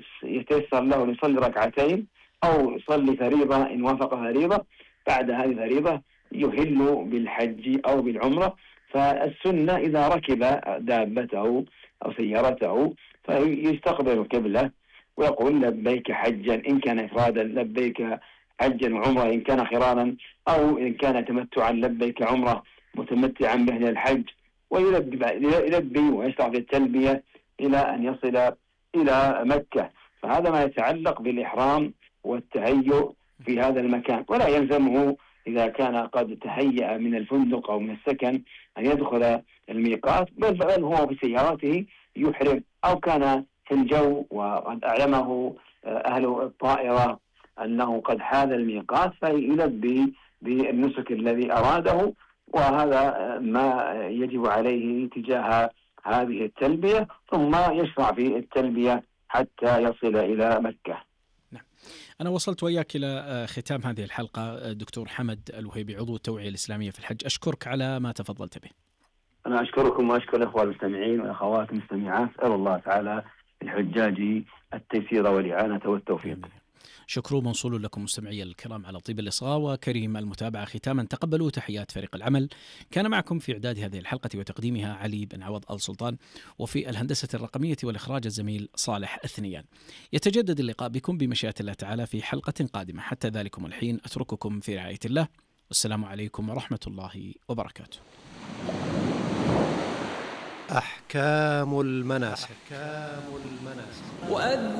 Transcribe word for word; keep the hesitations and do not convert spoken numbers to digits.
يتيسر له أن يصلي ركعتين أو يصلي فريضة إن وافق فريضة، بعد هذه الفريضة يهل بالحج أو بالعمرة. فالسنة إذا ركب دابته أو سيارته فيستقبل القبلة ويقول لبيك حجا إن كان إفرادا، لبيك حجا وعمرة إن كان قرانا، أو إن كان تمتعا لبيك عمرة متمتعا به الحج، ويلبي يلبي ويشرع في التلبية إلى أن يصل إلى مكة. فهذا ما يتعلق بالإحرام والتهيؤ في هذا المكان، ولا يلزمه إذا كان قد تهيأ من الفندق أو من السكن أن يدخل الميقات، بل هو في سيارته يحرم، أو كان في الجو وقد أعلمه أهل الطائرة أنه قد حال الميقات فيلبي بالنسك الذي أراده. وهذا ما يجب عليه تجاه هذه التلبية، ثم يشرع في التلبية حتى يصل إلى مكة. نعم. أنا وصلت وياك إلى ختام هذه الحلقة دكتور حمد الوهيبي، عضو التوعية الإسلامية في الحج، أشكرك على ما تفضلت به. أنا أشكركم وأشكر الأخوة المستمعين والأخوات المستمعات، أسأل الله تعالى الحجاج التيسير والإعانة والتوفيق. شكر موصول لكم مستمعي الكرام على طيب الإصغاء وكريم المتابعة. ختاما تقبلوا تحيات فريق العمل، كان معكم في إعداد هذه الحلقة وتقديمها علي بن عوض آل سلطان، وفي الهندسة الرقمية والإخراج الزميل صالح الثنيان. يتجدد اللقاء بكم بمشيئة الله تعالى في حلقة قادمة، حتى ذلكم الحين أترككم في رعاية الله، والسلام عليكم ورحمة الله وبركاته. أحكام المناسك. أحكام المناسك.